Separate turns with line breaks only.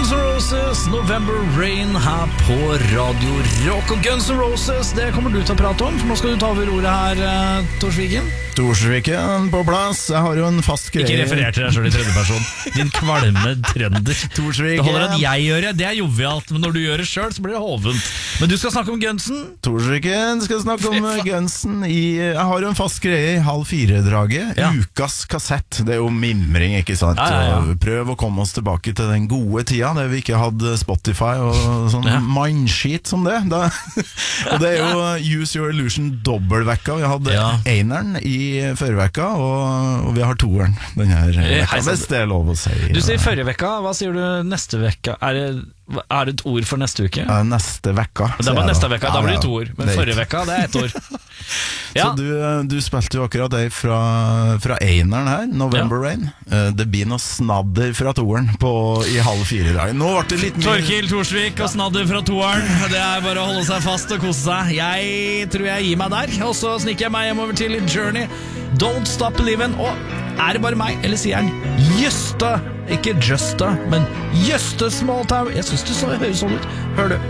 Guns N' Roses, November Rain her på Radio Rock. Og Guns N' Roses, det kommer du til å prate om, for nå skal du ta over ordet her, Torsviken.
Torsviken på plass. Jeg har jo en fast greie.
Ikke referer til deg selv i tredje person. Din kvalme trønder.
Torsviken.
Det holder at jeg gjør det, det er jovialt, men når du gjør det selv, så blir det hovent. Men du skal snakke om Gunsen.
Torsviken skal snakke om Gunsen jeg har jo en fast greie i 3:30-draget.
Ja.
Ukas kassett. Det er jo mimring, ikke sant?
Ja.
Og prøv å komme oss tilbake til den gode tida, der vi ikke hadde Spotify og sånn mindskit som det. Og det er jo Use Your Illusion dobbeltvekka. Vi hadde eineren i førvekka, og vi har toeren denne vekka, hvis det er lov å si.
Du sier førre vekka, hva sier du neste vekka? Er det et ord for neste uke?
Ja, neste vekka.
Det var neste vekka, da blir det 2 ord. Men forrige vekka, det er 1 ord.
Så du spilte jo akkurat det fra eineren her, November Rain. Det blir noe snadder fra toeren i 3:30-dagen. Nå ble det litt mye
Torkil Torsvik og snadder fra toeren. Det er bare å holde seg fast og kose seg. Jeg tror jeg gir meg der, og så snikker jeg meg hjemover til Journey. Don't Stop Believin'. Og er det bare meg, eller sier han Jøste? Ikke Justa, men Jøste Small Town. Jeg synes det høres sånn ut. Hør du.